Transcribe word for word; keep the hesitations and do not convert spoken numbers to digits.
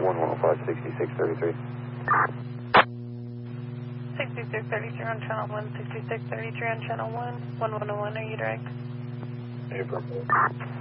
one one five, sixty-six thirty-three. sixty-six thirty-three on channel one, sixty-six thirty-three on channel one, one one oh one, are you direct? April.